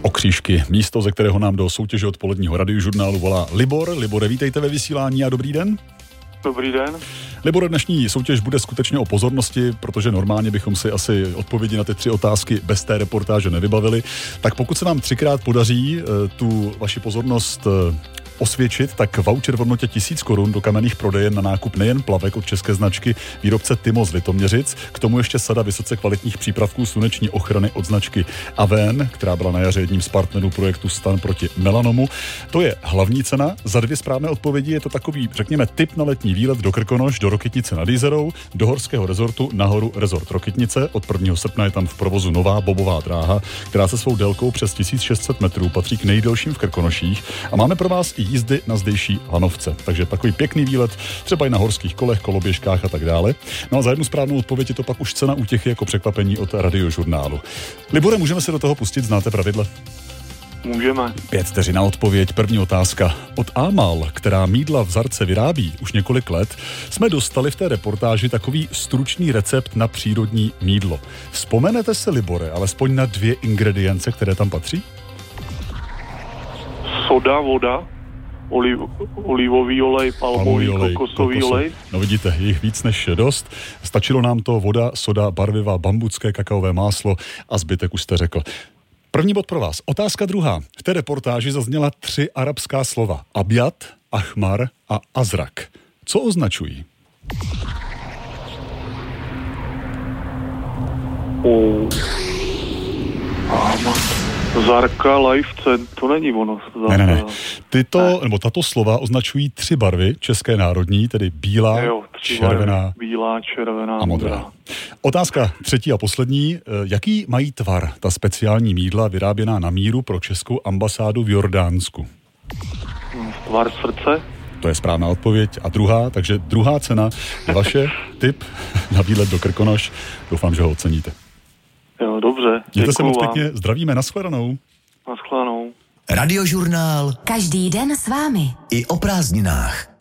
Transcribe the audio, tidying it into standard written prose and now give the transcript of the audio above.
O křížky, místo, ze kterého nám do soutěže odpoledního radiožurnálu volá Libor. Libore, vítejte ve vysílání a dobrý den. Dobrý den. Libore, dnešní soutěž bude skutečně o pozornosti, protože normálně bychom si asi odpovědi na ty 3 otázky bez té reportáže nevybavili. Tak pokud se nám 3krát podaří tu vaši pozornost osvědčit, tak voucher v hodnotě 1000 korun do kamenných prodejen na nákup nejen plavek od české značky výrobce Tymo z Litoměřic, k tomu ještě sada vysoce kvalitních přípravků sluneční ochrany od značky Aven, která byla na jaře jedním z partnerů projektu Stan proti melanomu. To je hlavní cena. Za 2 správné odpovědi je to takový, řekněme, tip na letní výlet do Krkonoš, do Rokytnice nad Jizerou, do horského rezortu Nahoru rezort Rokytnice. Od 1. srpna je tam v provozu nová bobová dráha, která se svou délkou přes 1600 metrů patří k nejdelším v Krkonoších a máme pro vás i jízdy na zdejší lanovce. Takže takový pěkný výlet, třeba i na horských kolech, koloběžkách a tak dále. No a za jednu správnou odpověď je to pak už cena útěchy jako překvapení od radiožurnálu. Libore, můžeme se do toho pustit, znáte pravidla? Můžeme. 5 vteřin na odpověď. První otázka. Od Amal, která mýdla v Zarce vyrábí už několik let, jsme dostali v té reportáži takový stručný recept na přírodní mýdlo. Vzpomenete se, Libore, alespoň na 2 ingredience, které tam patří? Soda, voda, olivový olej, palmový kokosový olej. No vidíte, je jich víc než dost. Stačilo nám to voda, soda, barviva, bambucké kakaové máslo a zbytek už jste řekl. První bod pro vás. Otázka druhá. V té reportáži zazněla 3 arabská slova. Abjad, Ahmar a Azrak. Co označují? Zarka, Lifecen, to není ono. Ne. Tato slova označují 3 barvy české národní, tedy bílá, červená, bílá, červená a modrá. Otázka 3. a poslední. Jaký mají tvar ta speciální mýdla vyráběná na míru pro českou ambasádu v Jordánsku? Tvar srdce. To je správná odpověď. A takže druhá cena je vaše tip na výlet do Krkonoš. Doufám, že ho oceníte. Jo, dobře. Mějte se moc pěkně, zdravíme, nashledanou. Nashledanou. Radiožurnál. Každý den s vámi. I o prázdninách.